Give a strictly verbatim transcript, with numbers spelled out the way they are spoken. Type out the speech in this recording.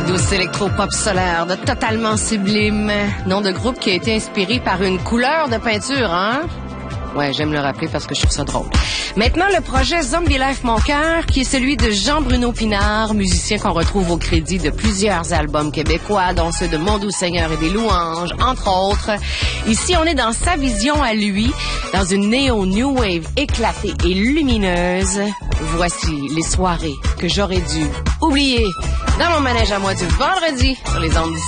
douce électro-pop solaire de Totalement Sublime. Nom de groupe qui a été inspiré par une couleur de peinture, hein? Ouais, j'aime le rappeler parce que je trouve ça drôle. Maintenant, le projet Zombie Life Mon Cœur, qui est celui de Jean-Bruno Pinard, musicien qu'on retrouve au crédit de plusieurs albums québécois, dont ceux de Mon Doux Seigneur et des Louanges, entre autres. Ici, on est dans sa vision à lui, dans une néo-new wave éclatée et lumineuse. Voici les soirées que j'aurais dû oublier dans mon manège à moi du vendredi sur les ondes du